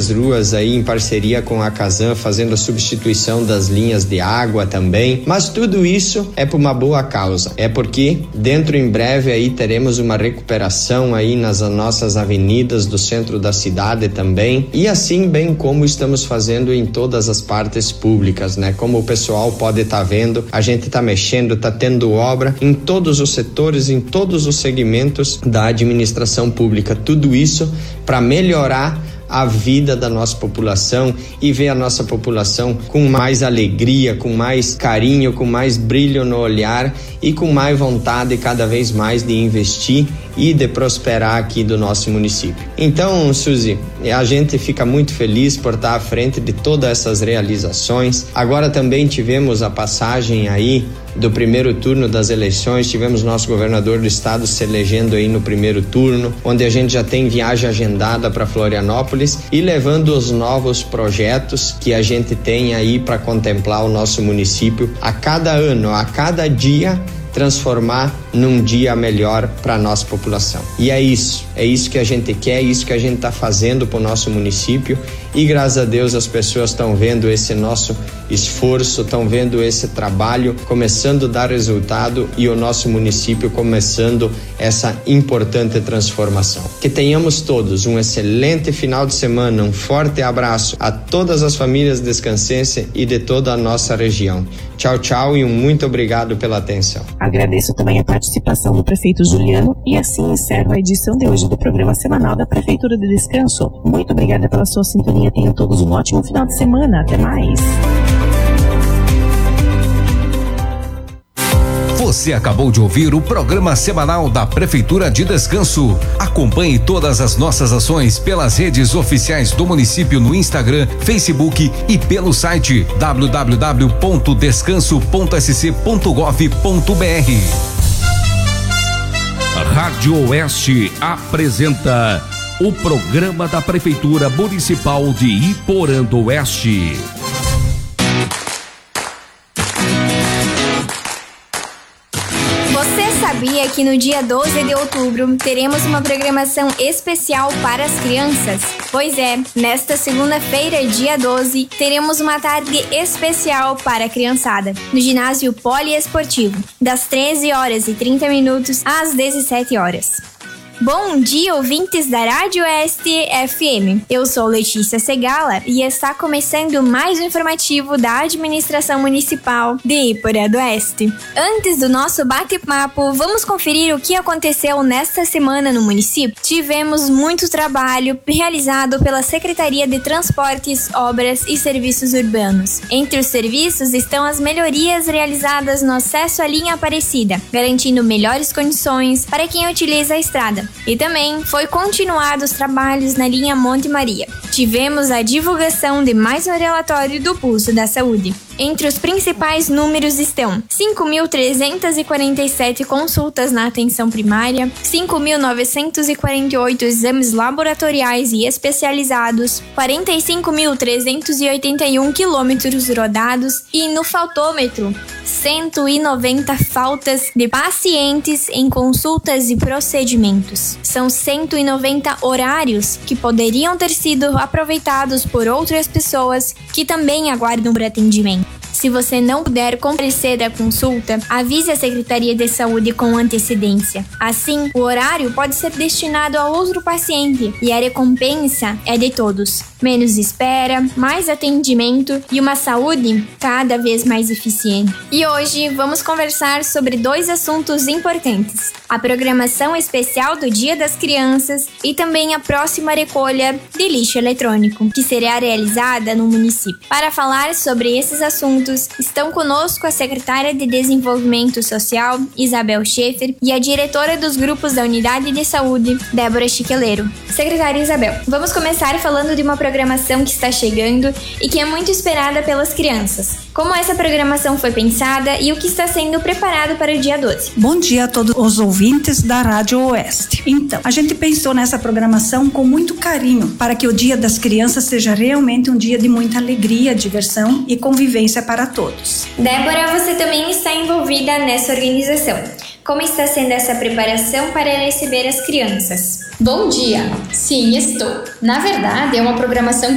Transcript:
várias ruas aí em parceria com a Casan, fazendo a substituição das linhas de água também, mas tudo isso é por uma boa causa, é porque dentro em breve aí teremos uma recuperação aí nas nossas avenidas do centro da cidade também, e assim bem como estamos fazendo em todas as partes públicas, né? Como o pessoal pode estar vendo, a gente está mexendo, está tendo obra em todos os setores, em todos os segmentos da administração pública, tudo isso para melhorar a vida da nossa população e ver a nossa população com mais alegria, com mais carinho, com mais brilho no olhar e com mais vontade cada vez mais de investir e de prosperar aqui do nosso município. Então, Suzy, a gente fica muito feliz por estar à frente de todas essas realizações. Agora também tivemos a passagem aí do primeiro turno das eleições, tivemos nosso governador do estado se elegendo aí no primeiro turno, onde a gente já tem viagem agendada para Florianópolis e levando os novos projetos que a gente tem aí para contemplar o nosso município a cada ano, a cada dia, transformar num dia melhor para a nossa população. E é isso que a gente quer, é isso que a gente está fazendo para o nosso município, e graças a Deus as pessoas estão vendo esse nosso esforço, estão vendo esse trabalho começando a dar resultado e o nosso município começando essa importante transformação. Que tenhamos todos um excelente final de semana, um forte abraço a todas as famílias descansenses e de toda a nossa região. Tchau, tchau e muito obrigado pela atenção. Agradeço também a participação do prefeito Juliano e assim encerro a edição de hoje do programa semanal da Prefeitura de Descanso. Muito obrigada pela sua sintonia, tenham todos um ótimo final de semana, até mais. Você acabou de ouvir o programa semanal da Prefeitura de Descanso. Acompanhe todas as nossas ações pelas redes oficiais do município no Instagram, Facebook e pelo site www.descanso.sc.gov.br. Rádio Oeste apresenta o programa da Prefeitura Municipal de Iporã do Oeste. Sabia que no dia 12 de outubro teremos uma programação especial para as crianças? Pois é, nesta segunda-feira, dia 12, teremos uma tarde especial para a criançada, no ginásio poliesportivo, das 13h30 às 17h. Bom dia, ouvintes da Rádio Oeste FM. Eu sou Letícia Segala e está começando mais um informativo da Administração Municipal de Iporã do Oeste. Antes do nosso bate-papo, vamos conferir o que aconteceu nesta semana no município. Tivemos muito trabalho realizado pela Secretaria de Transportes, Obras e Serviços Urbanos. Entre os serviços estão as melhorias realizadas no acesso à linha Aparecida, garantindo melhores condições para quem utiliza a estrada. E também foi continuado os trabalhos na linha Monte Maria. Tivemos a divulgação de mais um relatório do Pulso da Saúde. Entre os principais números estão 5.347 consultas na atenção primária, 5.948 exames laboratoriais e especializados, 45.381 quilômetros rodados e no faltômetro, 190 faltas de pacientes em consultas e procedimentos. São 190 horários que poderiam ter sido aproveitados por outras pessoas que também aguardam por atendimento. Se você não puder comparecer à consulta, avise a Secretaria de Saúde com antecedência. Assim, o horário pode ser destinado a outro paciente e a recompensa é de todos. Menos espera, mais atendimento e uma saúde cada vez mais eficiente. E hoje vamos conversar sobre dois assuntos importantes: a programação especial do Dia das Crianças e também a próxima recolha de lixo eletrônico, que será realizada no município. Para falar sobre esses assuntos, estão conosco a secretária de Desenvolvimento Social, Isabel Schaefer, e a diretora dos grupos da Unidade de Saúde, Débora Chiqueleiro. Secretária Isabel, vamos começar falando de uma programação que está chegando e que é muito esperada pelas crianças. Como essa programação foi pensada e o que está sendo preparado para o dia 12? Bom dia a todos os ouvintes da Rádio Oeste. Então, a gente pensou nessa programação com muito carinho para que o Dia das Crianças seja realmente um dia de muita alegria, diversão e convivência para todos. Débora, você também está envolvida nessa organização. Como está sendo essa preparação para receber as crianças? Bom dia! Sim, estou. Na verdade, é uma programação